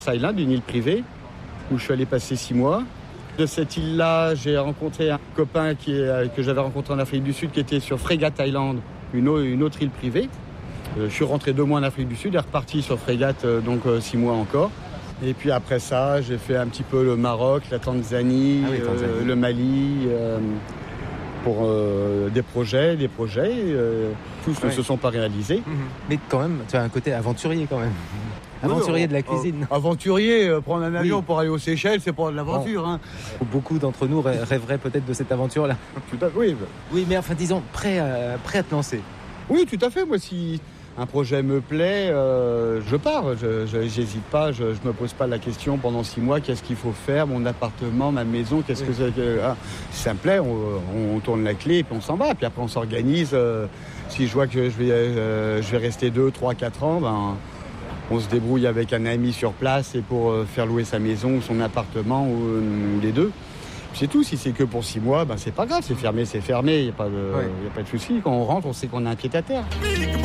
Island, une île privée, où je suis allé passer 6 mois. De cette île-là, j'ai rencontré un copain que j'avais rencontré en Afrique du Sud, qui était sur Fregat Island, une autre île privée. Je suis rentré 2 mois en Afrique du Sud et reparti sur Fregat, 6 mois encore. Et puis après ça, j'ai fait un petit peu le Maroc, la Tanzanie, le Mali, pour des projets. Tous ne se sont pas réalisés. Mais quand même, tu as un côté aventurier quand même. Aventurier de la cuisine. Aventurier, prendre un avion pour aller aux Seychelles, c'est pas de l'aventure. Hein. Beaucoup d'entre nous rêveraient peut-être de cette aventure-là. Tout à fait, oui. Oui, mais enfin, disons, prêt à te lancer. Oui, tout à fait. Moi, si un projet me plaît, je pars. Je n'hésite pas, je me pose pas la question pendant 6 mois, qu'est-ce qu'il faut faire, mon appartement, ma maison, qu'est-ce que c'est. Si ça me plaît, on tourne la clé et puis on s'en va. Puis après, on s'organise. Si je vois que je vais rester 2, 3, 4 ans, on se débrouille avec un ami sur place et pour faire louer sa maison ou son appartement ou les deux. C'est tout. Si c'est que pour 6 mois, c'est pas grave. C'est fermé. Il n'y a pas de souci. Quand on rentre, on sait qu'on a un pied à terre.